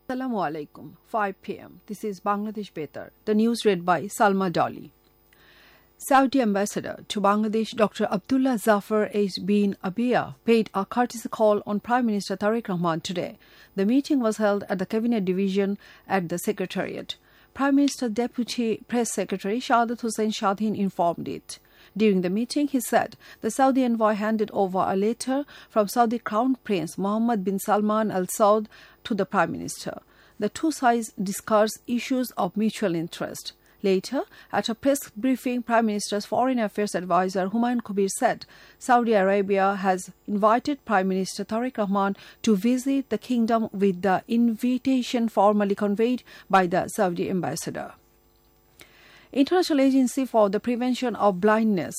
Assalamu alaikum. 5 p.m. This is Bangladesh Betar. The news read by Salma Dolly. Saudi Ambassador to Bangladesh Dr. Abdullah Zafar H. bin Abia paid a courtesy call on Prime Minister Tariq Rahman today. The meeting was held at the Cabinet Division at the Secretariat. Prime Minister's Deputy Press Secretary Shahdat Hussain Shaheen informed it. During the meeting, he said the Saudi envoy handed over a letter from Saudi Crown Prince Mohammed bin Salman Al Saud to the Prime Minister. The two sides discussed issues of mutual interest. Later, at a press briefing, Prime Minister's Foreign Affairs Advisor Humayun Kabir said Saudi Arabia has invited Prime Minister Tariq Rahman to visit the kingdom with the invitation formally conveyed by the Saudi ambassador. International Agency for the Prevention of Blindness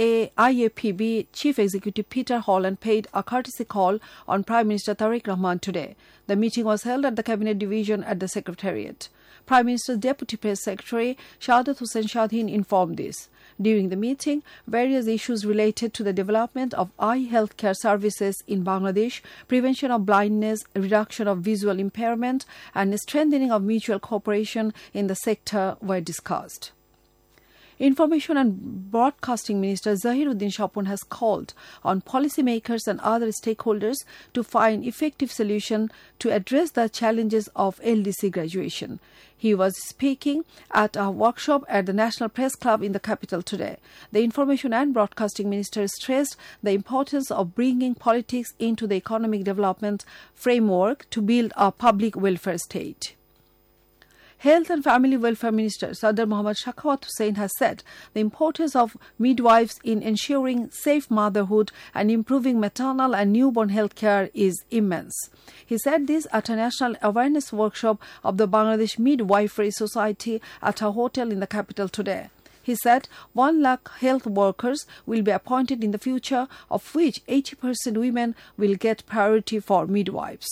IAPB Chief Executive Peter Holland paid a courtesy call on Prime Minister Tariq Rahman today. The meeting was held at the Cabinet Division at the Secretariat. Prime Minister's Deputy Press Secretary Shahdat Hussain Shaheen informed this. During the meeting, various issues related to the development of eye health care services in Bangladesh, prevention of blindness, reduction of visual impairment, and strengthening of mutual cooperation in the sector were discussed. Information and Broadcasting Minister Zahiruddin Shapun has called on policymakers and other stakeholders to find effective solutions to address the challenges of LDC graduation. He was speaking at a workshop at the National Press Club in the capital today. The Information and Broadcasting Minister stressed the importance of bringing politics into the economic development framework to build a public welfare state. Health and Family Welfare Minister Sadr Mohammad Shakhawat Hussain has said the importance of midwives in ensuring safe motherhood and improving maternal and newborn health care is immense. He said this at a national awareness workshop of the Bangladesh Midwifery Society at a hotel in the capital today. He said 1 lakh health workers will be appointed in the future, of which 80% women will get priority for midwives.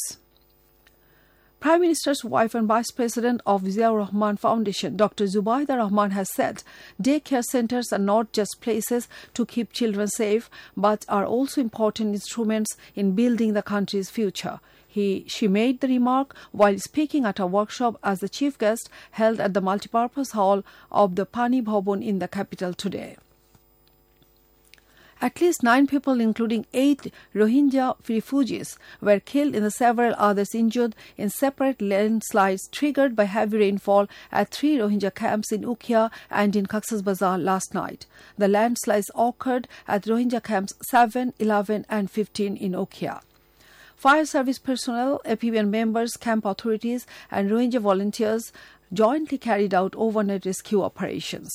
Prime Minister's wife and Vice President of Ziaur Rahman Foundation, Dr. Zubaida Rahman, has said daycare centers are not just places to keep children safe, but are also important instruments in building the country's future. She made the remark while speaking at a workshop as the chief guest held at the multipurpose hall of the Pani Bhavan in the capital today. At least 9 people, including 8 Rohingya refugees, were killed and several others injured in separate landslides triggered by heavy rainfall at 3 Rohingya camps in Ukhia and in Cox's Bazar last night. The landslides occurred at Rohingya camps 7, 11 and 15 in Ukhia. Fire service personnel, APBN members, camp authorities and Rohingya volunteers jointly carried out overnight rescue operations.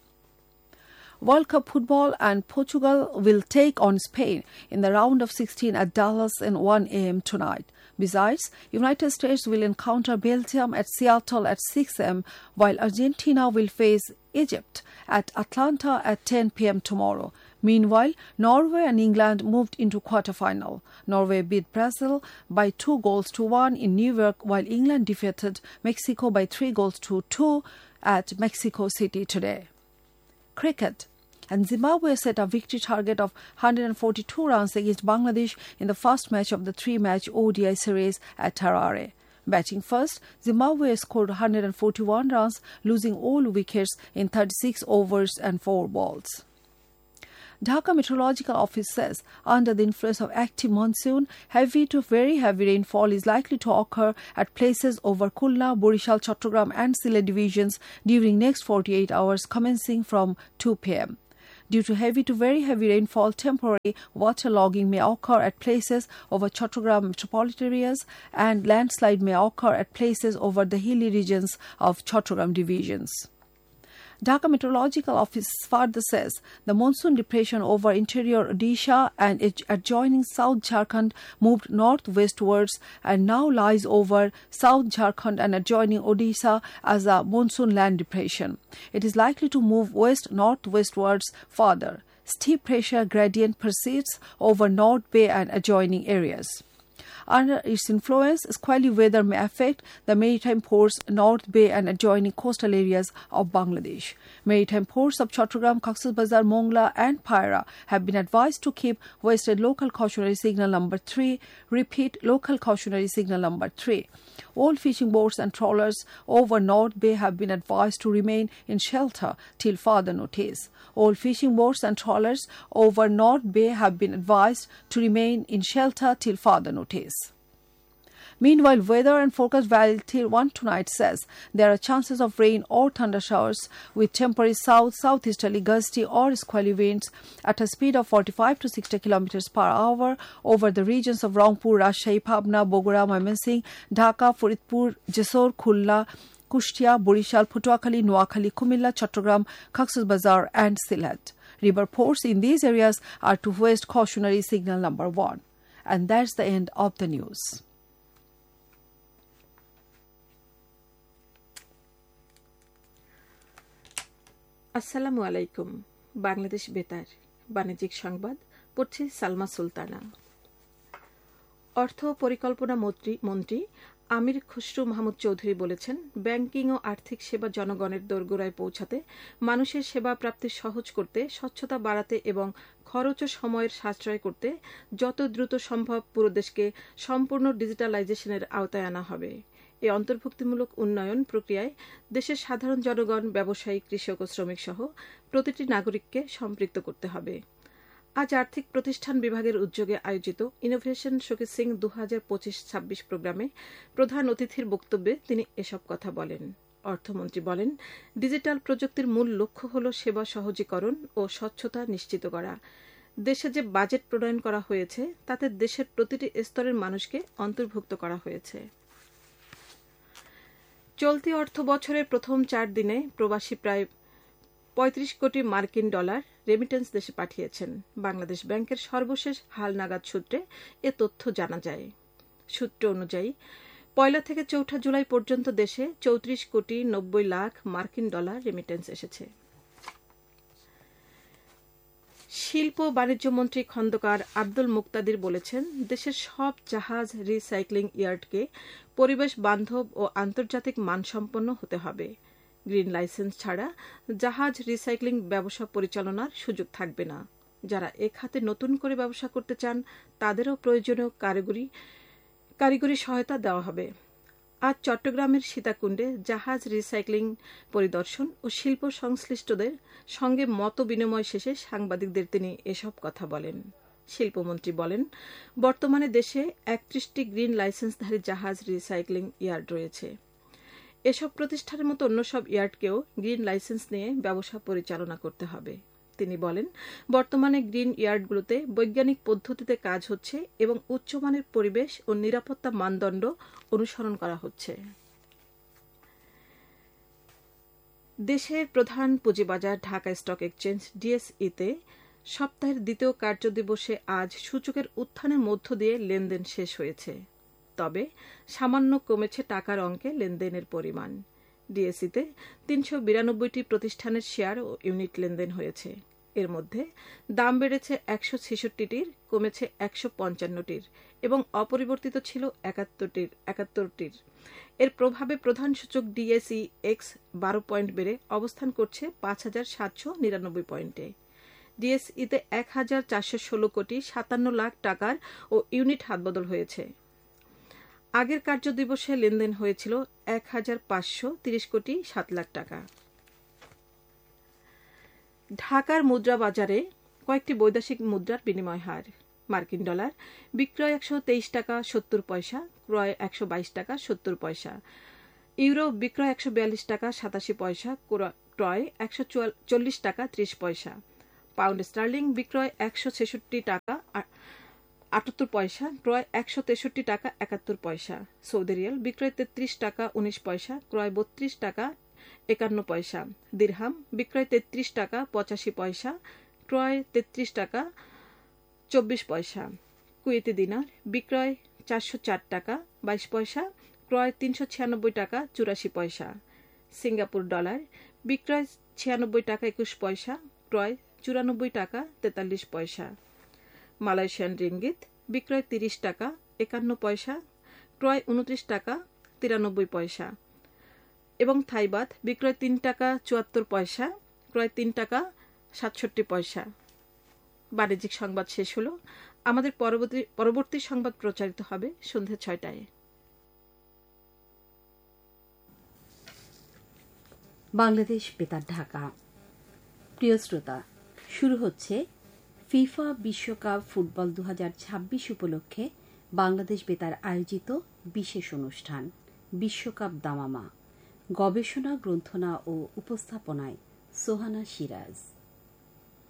World Cup football and Portugal will take on Spain in the round of 16 at Dallas at 1 a.m. tonight. Besides, United States will encounter Belgium at Seattle at 6 a.m., while Argentina will face Egypt at Atlanta at 10 p.m. tomorrow. Meanwhile, Norway and England moved into quarter-final. Norway beat Brazil by 2-1 in New York, while England defeated Mexico by 3-2 at Mexico City today. Cricket. And Zimbabwe set a victory target of 142 runs against Bangladesh in the first match of the 3-match ODI series at Harare. Batting first, Zimbabwe scored 141 runs, losing all wickets in 36 overs and 4 balls. Dhaka Meteorological Office says under the influence of active monsoon, heavy to very heavy rainfall is likely to occur at places over Khulna, Borishal, Chattogram and Sylhet divisions during next 48 hours commencing from 2 p.m. Due to heavy to very heavy rainfall, temporary waterlogging may occur at places over Chattogram metropolitan areas and landslide may occur at places over the hilly regions of Chattogram divisions. Dhaka Meteorological Office further says the monsoon depression over interior Odisha and adjoining South Jharkhand moved northwestwards and now lies over South Jharkhand and adjoining Odisha as a monsoon land depression. It is likely to move west-northwestwards further. Steep pressure gradient persists over North Bay and adjoining areas. Under its influence, squally weather may affect the maritime ports, North Bay and adjoining coastal areas of Bangladesh. Maritime ports of Chattogram, Cox's Bazar, Mongla and Paira have been advised to keep hoisted local cautionary signal number 3. Repeat, local cautionary signal number 3. All fishing boats and trawlers over North Bay have been advised to remain in shelter till further notice. All fishing boats and trawlers over North Bay have been advised to remain in shelter till further notice. Meanwhile, weather and forecast valley till 1 tonight says there are chances of rain or thunder showers with temporary southeasterly gusty or squally winds at a speed of 45 to 60 km per hour over the regions of Rangpur, Rajshahi, Pabna, Bogora, Mymensingh, Dhaka, Faridpur, Jessore, Khulna, Kushtia, Borishal, Patuakhali, Noakhali, Kumilla, Chattogram, Cox's Bazar and Sylhet. River ports in these areas are to hoist cautionary signal number 1. And that's the end of the news. আসসালামু আলাইকুম। বাংলাদেশ বেতার বাণিজ্যিক সংবাদ পড়ছে সালমা সুলতানা। অর্থ পরিকল্পনা মন্ত্রী আমির খসরু মাহমুদ চৌধুরী বলেছেন, ব্যাংকিং ও আর্থিক সেবা জনগণের দোরগোড়ায় পৌঁছাতে, মানুষের সেবা প্রাপ্তি সহজ করতে, স্বচ্ছতা বাড়াতে এবং খরচ ও সময়ের সাশ্রয় করতে যত দ্রুত সম্ভব পুরো দেশকে সম্পূর্ণ ডিজিটালাইজেশনের আওতায় আনা হবে। এই অন্তর্ভুক্তিমূলক উন্নয়ন প্রক্রিয়ায় দেশের সাধারণ জনগণ, ব্যবসায়ী, কৃষক ও শ্রমিক সহ প্রতিটি নাগরিককে সম্পৃক্ত করতে হবে। আজ আর্থিক প্রতিষ্ঠান বিভাগের উদ্যোগে আয়োজিত ইনোভেশন শোকেসিং 2025-26 প্রোগ্রামে প্রধান অতিথির বক্তব্যে তিনি এসব কথা বলেন। অর্থমন্ত্রী বলেন, ডিজিটাল প্রযুক্তির মূল লক্ষ্য হল সেবা সহজীকরণ ও স্বচ্ছতা নিশ্চিত করা। দেশে যে বাজেট প্রণয়ন করা হয়েছে তাতে দেশের প্রতিটি স্তরের মানুষকে অন্তর্ভুক্ত করা হয়েছে। চলতি অর্থ বছরের প্রথম 4 দিনে প্রবাসী প্রায় 35 কোটি মার্কিন ডলার রেমিটেন্স দেশে পাঠিয়েছেন। বাংলাদেশ ব্যাংকের সর্বশেষ হালনাগাদ সূত্রে এ তথ্য জানা যায়। সূত্র অনুযায়ী 1 থেকে 4 জুলাই পর্যন্ত দেশে 34 কোটি 90 লাখ মার্কিন ডলার রেমিটেন্স এসেছে। শিল্প বাণিজ্য মন্ত্রী খন্দকার আব্দুল মুক্তাদির বলেছেন, দেশের সব জাহাজ রিসাইক্লিং ইয়ার্ডকে পরিবেশ বান্ধব ও আন্তর্জাতিক মানসম্পন্ন হতে হবে। গ্রিন লাইসেন্স ছাড়া জাহাজ রিসাইক্লিং ব্যবসা পরিচালনার সুযোগ থাকবে না। যারা এ খাতে নতুন করে ব্যবসা করতে চান তাদেরও প্রয়োজনীয় কারিগরি সহায়তা দেওয়া হবে। আজ চট্টগ্রামের সীতাকুণ্ডে জাহাজ রিসাইক্লিং পরিদর্শন ও শিল্প সংশ্লিষ্টদের সঙ্গে মত বিনিময় শেষে সাংবাদিকদের তিনি এসব কথা বলেন। শিল্পমন্ত্রী বলেন, বর্তমানে দেশে 31টি গ্রিন লাইসেন্সধারী জাহাজ রিসাইক্লিং ইয়ার্ড রয়েছে। এসব প্রতিষ্ঠানের মতো অন্য সব ইয়ার্ডকেও গ্রিন লাইসেন্স নিয়ে ব্যবসা পরিচালনা করতে হবে। তিনি বলেন, বর্তমানে গ্রিন ইয়ার্ডগুলোতে বৈজ্ঞানিক পদ্ধতিতে কাজ হচ্ছে এবং উচ্চমানের পরিবেশ ও নিরাপত্তা মানদণ্ড অনুসরণ করা হচ্ছে। দেশের প্রধান পুঁজিবাজার ঢাকা স্টক এক্সচেঞ্জ ডিএসইতে সপ্তাহের দ্বিতীয় কার্যদিবসে আজ সূচকের উত্থানের মধ্য দিয়ে লেনদেন শেষ হয়েছে। তবে সামান্য কমেছে টাকার অঙ্কে লেনদেনের পরিমাণ। ডিএসইতে 392টি প্রতিষ্ঠানের শেয়ার ও ইউনিট লেনদেন হয়েছে। এর মধ্যে দাম বেড়েছে 166টির, কমেছে 155টির এবং অপরিবর্তিত ছিল 71টির। এর প্রভাবে প্রধান সূচক ডিএসই এক্স 12 পয়েন্ট বেড়ে অবস্থান করছে 5799 পয়েন্টে। ডিএসইতে 1416 কোটি 57 লাখ টাকার ও ইউনিট হাতবদল হয়েছে। আগের কার্যদিবসে লেনদেন হয়েছিল 1530 কোটি 7 লাখ টাকা। ঢাকার মুদ্রা বাজারে কয়েকটি বৈদেশিক মুদ্রার বিনিময় হার। মার্কিন ডলার বিক্রয় 123 টাকা 70 পয়সা, ক্রয় 122 টাকা 70 পয়সা। ইউরো বিক্রয় 142 টাকা 87 পয়সা, ক্রয় 140 টাকা 30 পয়সা। পাউন্ড স্টার্লিং বিক্রয় 166 টাকা 78 পয়সা, ক্রয় 163 টাকা 71 পয়সা। সৌদি রিয়াল বিক্রয় 33 টাকা 19 পয়সা, ক্রয় 32 টাকা 51 পয়সা। দিরহাম বিক্রয় 33 টাকা 85 পয়সা, ক্রয় 33 টাকা 24 পয়সা। কুয়েতি দিনার বিক্রয় 404 টাকা 22 পয়সা, ক্রয় 396 টাকা 84 পয়সা। সিঙ্গাপুর ডলার বিক্রয় 96 টাকা 21 পয়সা, ক্রয় 94 টাকা 43 পয়সা। মালয়েশিয়ান রিঙ্গিত বিক্রয় 30 টাকা 51 পয়সা, ক্রয় 29 টাকা 93 পয়সা এবং থাইবাদ বিক্রয় 3 টাকা 74 পয়সা, ক্রয় 3 টাকা 67 পয়সা। বাণিজ্যিক সংবাদ শেষ হলো। আমাদের পরবর্তী সংবাদ প্রচারিত হবে সন্ধ্যা 6টায়। বাংলাদেশ বেতার ঢাকা। প্রিয় শ্রোতা, শুরু হচ্ছে ফিফা বিশ্বকাপ ফুটবল 2026 উপলক্ষে বাংলাদেশ বেতার আয়োজিত বিশেষ অনুষ্ঠান বিশ্বকাপ দামামা। গবেষণা, গ্রন্থনা ও উপস্থাপনায় সোহানা সিরাজ।